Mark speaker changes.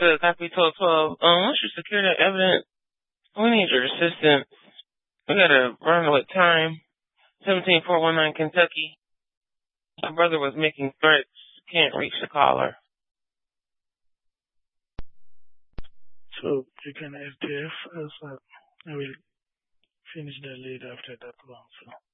Speaker 1: to copy 1212. Once you secure that evidence, we need your assistance. We gotta run with time. 17419 Kentucky. My brother was making threats. Can't reach the caller.
Speaker 2: So you can FTF as I will finish the lead after that one. So.